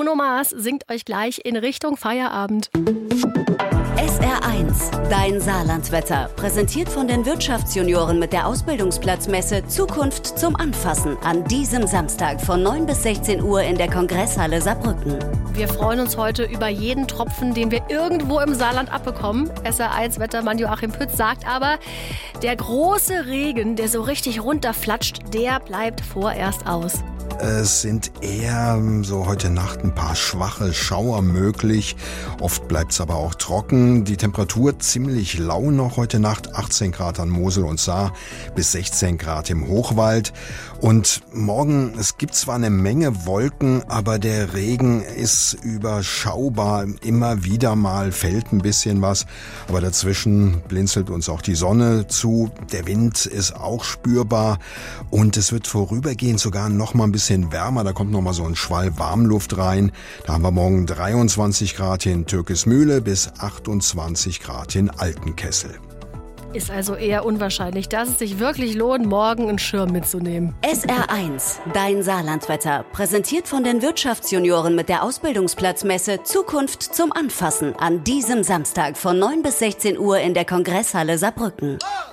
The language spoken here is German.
Bruno Mars singt euch gleich in Richtung Feierabend. SR1, dein Saarlandwetter. Präsentiert von den Wirtschaftsjunioren mit der Ausbildungsplatzmesse Zukunft zum Anfassen. An diesem Samstag von 9 bis 16 Uhr in der Kongresshalle Saarbrücken. Wir freuen uns heute über jeden Tropfen, den wir irgendwo im Saarland abbekommen. SR1-Wettermann Joachim Pütz sagt aber, der große Regen, der so richtig runterflatscht, der bleibt vorerst aus. Es sind eher so heute Nacht ein paar schwache Schauer möglich. Oft bleibt es aber auch trocken. Die Temperatur ziemlich lau noch heute Nacht. 18 Grad an Mosel und Saar bis 16 Grad im Hochwald. Und morgen, es gibt zwar eine Menge Wolken, aber der Regen ist überschaubar. Immer wieder mal fällt ein bisschen was. Aber dazwischen blinzelt uns auch die Sonne zu. Der Wind ist auch spürbar. Und es wird vorübergehend sogar noch mal ein bisschen wärmer, da kommt noch mal so ein Schwall Warmluft rein. Da haben wir morgen 23 Grad in Türkismühle bis 28 Grad in Altenkessel. Ist also eher unwahrscheinlich, dass es sich wirklich lohnt, morgen einen Schirm mitzunehmen. SR1, dein Saarlandwetter. Präsentiert von den Wirtschaftsjunioren mit der Ausbildungsplatzmesse Zukunft zum Anfassen. An diesem Samstag von 9 bis 16 Uhr in der Kongresshalle Saarbrücken.